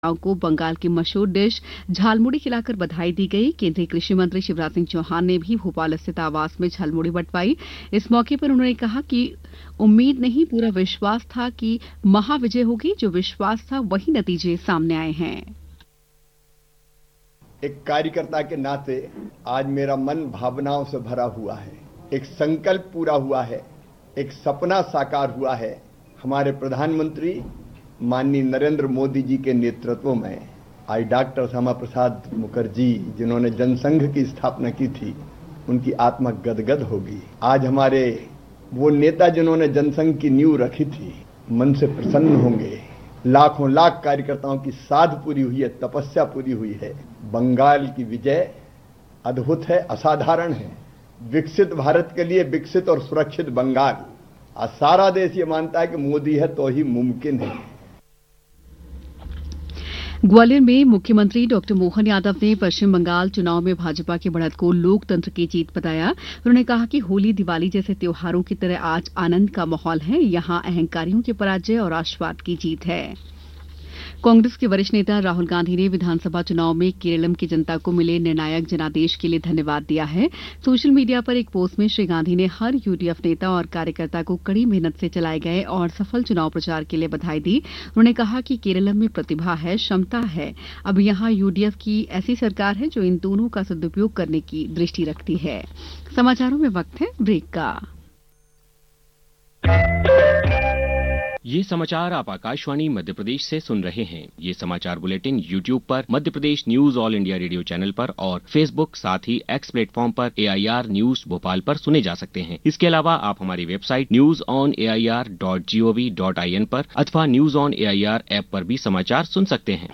को बंगाल की मशहूर डिश झालमुड़ी खिलाकर बधाई दी गई। केंद्रीय कृषि मंत्री शिवराज सिंह चौहान ने भी भोपाल स्थित आवास में झालमुड़ी बंटवाई। इस मौके पर उन्होंने कहा कि उम्मीद नहीं, पूरा विश्वास था कि महाविजय होगी। जो विश्वास था वही नतीजे सामने आए हैं। एक कार्यकर्ता के नाते आज मेरा मन भावनाओं से भरा हुआ है। एक संकल्प पूरा हुआ है, एक सपना साकार हुआ है। हमारे प्रधानमंत्री माननीय नरेंद्र मोदी जी के नेतृत्व में आज डॉक्टर श्यामा प्रसाद मुखर्जी जिन्होंने जनसंघ की स्थापना की थी, उनकी आत्मा गदगद होगी। आज हमारे वो नेता जिन्होंने जनसंघ की नींव रखी थी, मन से प्रसन्न होंगे। लाखों लाख कार्यकर्ताओं की साध पूरी हुई है, तपस्या पूरी हुई है। बंगाल की विजय अद्भुत है, असाधारण है। विकसित भारत के लिए विकसित और सुरक्षित बंगाल, आज सारा देश ये मानता है कि मोदी है तो ही मुमकिन है। ग्वालियर में मुख्यमंत्री डॉक्टर मोहन यादव ने पश्चिम बंगाल चुनाव में भाजपा की बढ़त को लोकतंत्र की जीत बताया। उन्होंने कहा कि होली, दिवाली जैसे त्योहारों की तरह आज आनंद का माहौल है। यहां अहंकारियों की पराजय और राष्ट्रवाद की जीत है। कांग्रेस के वरिष्ठ नेता राहुल गांधी ने विधानसभा चुनाव में केरलम की जनता को मिले निर्णायक जनादेश के लिए धन्यवाद दिया है। सोशल मीडिया पर एक पोस्ट में श्री गांधी ने हर यूडीएफ नेता और कार्यकर्ता को कड़ी मेहनत से चलाए गए और सफल चुनाव प्रचार के लिए बधाई दी। उन्होंने कहा कि केरलम में प्रतिभा है, क्षमता है। अब यहां यूडीएफ की ऐसी सरकार है जो इन दोनों का सदुपयोग करने की दृष्टि रखती है। समाचारों में वक्त है ब्रेक का। ये समाचार आप आकाशवाणी मध्य प्रदेश से सुन रहे हैं। ये समाचार बुलेटिन यूट्यूब पर Madhya Pradesh news all India radio channel पर और फेसबुक साथ ही एक्स प्लेटफॉर्म पर AIR न्यूज भोपाल पर सुने जा सकते हैं। इसके अलावा आप हमारी वेबसाइट newsonair.gov.in पर अथवा न्यूज ऑन AIR ऐप पर भी समाचार सुन सकते हैं।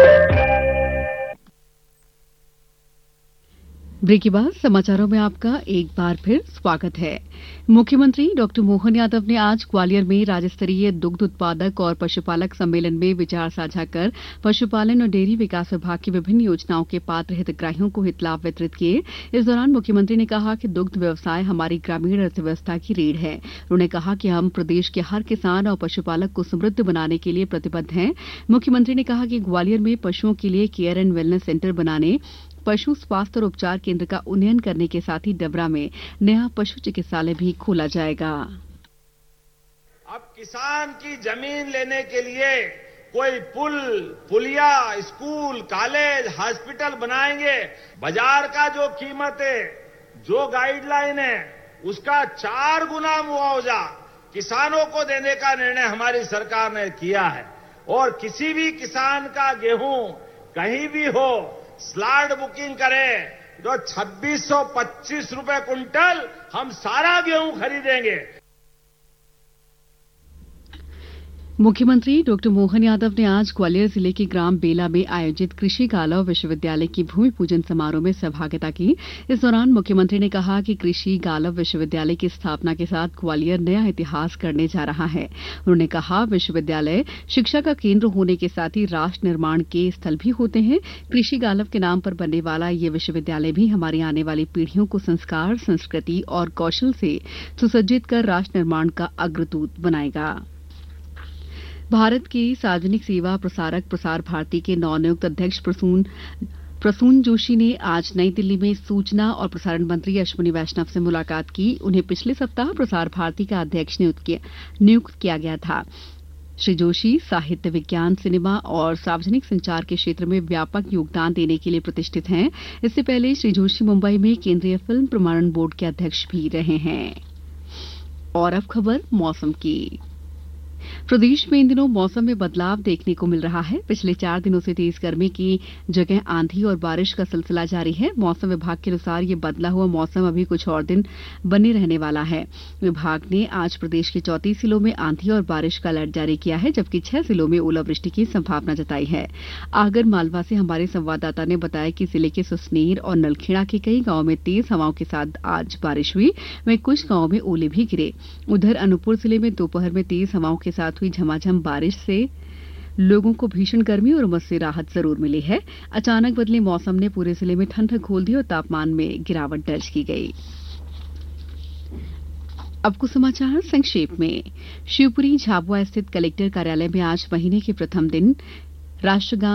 ब्रेक के बाद समाचारों में आपका एक बार फिर स्वागत है। मुख्यमंत्री डॉक्टर मोहन यादव ने आज ग्वालियर में राज्य स्तरीय दुग्ध उत्पादक और पशुपालक सम्मेलन में विचार साझा कर पशुपालन और डेयरी विकास विभाग की विभिन्न योजनाओं के पात्र हितग्राहियों को हितलाभ वितरित किए। इस दौरान मुख्यमंत्री ने कहा कि दुग्ध व्यवसाय हमारी ग्रामीण अर्थव्यवस्था की रीढ़ है। उन्होंने कहा कि हम प्रदेश के हर किसान और पशुपालक को समृद्ध बनाने के लिए प्रतिबद्ध हैं। मुख्यमंत्री ने कहा कि ग्वालियर में पशुओं के लिए केयर एंड वेलनेस सेंटर बनाने, पशु स्वास्थ्य और उपचार केंद्र का उन्नयन करने के साथ ही डबरा में नया पशु चिकित्सालय भी खोला जाएगा। अब किसान की जमीन लेने के लिए कोई पुल, पुलिया, स्कूल, कॉलेज, हॉस्पिटल बनाएंगे। बाजार का जो कीमत है, जो गाइडलाइन है, उसका 4 गुना मुआवजा किसानों को देने का निर्णय हमारी सरकार ने किया है। और किसी भी किसान का गेहूं कहीं भी हो, स्लॉट बुकिंग करें तो 2625 रुपए कुंटल हम सारा गेहूं खरीदेंगे। मुख्यमंत्री डॉक्टर मोहन यादव ने आज ग्वालियर जिले के ग्राम बेला में आयोजित कृषि गालव विश्वविद्यालय की भूमि पूजन समारोह में सहभागिता की। इस दौरान मुख्यमंत्री ने कहा कि कृषि गालव विश्वविद्यालय की स्थापना के साथ ग्वालियर नया इतिहास करने जा रहा है। उन्होंने कहा, विश्वविद्यालय शिक्षा का केंद्र होने के साथ ही राष्ट्र निर्माण के स्थल भी होते हैं। कृषि गालव के नाम पर बनने वाला ये विश्वविद्यालय भी हमारी आने वाली पीढ़ियों को संस्कार, संस्कृति और कौशल से सुसज्जित कर राष्ट्र निर्माण का अग्रदूत बनाएगा। भारत की सार्वजनिक सेवा प्रसारक प्रसार भारती के नवनियुक्त अध्यक्ष प्रसून जोशी ने आज नई दिल्ली में सूचना और प्रसारण मंत्री अश्विनी वैष्णव से मुलाकात की। उन्हें पिछले सप्ताह प्रसार भारती का अध्यक्ष नियुक्त किया गया था। श्री जोशी साहित्य, विज्ञान, सिनेमा और सार्वजनिक संचार के क्षेत्र में व्यापक योगदान देने के लिए प्रतिष्ठित हैं। इससे पहले श्री जोशी मुंबई में केंद्रीय फिल्म प्रमाणन बोर्ड के अध्यक्ष भी रहे हैं। और अब खबर मौसम की। प्रदेश में इन दिनों मौसम में बदलाव देखने को मिल रहा है। पिछले 4 दिनों से तेज गर्मी की जगह आंधी और बारिश का सिलसिला जारी है। मौसम विभाग के अनुसार ये बदला हुआ मौसम अभी कुछ और दिन बने रहने वाला है। विभाग ने आज प्रदेश के 34 जिलों में आंधी और बारिश का अलर्ट जारी किया है, जबकि 6 जिलों में ओलावृष्टि की संभावना जताई है। आगर मालवा से हमारे संवाददाता ने बताया कि जिले के सुसनेर और नलखेड़ा के कई गांवों में तेज हवाओं के साथ आज बारिश हुई। वहीं कुछ गांवों में ओले भी गिरे। उधर अनूपपुर जिले में दोपहर में तेज हवाओं के साथ हुई झमाझम बारिश से लोगों को भीषण गर्मी और उमस से राहत जरूर मिली है। अचानक बदले मौसम ने पूरे जिले में ठंडक घोल दी और तापमान में गिरावट दर्ज की गई। अब कुछ समाचार संक्षेप में। शिवपुरी झाबुआ स्थित कलेक्टर कार्यालय में आज महीने के प्रथम दिन राष्ट्रगान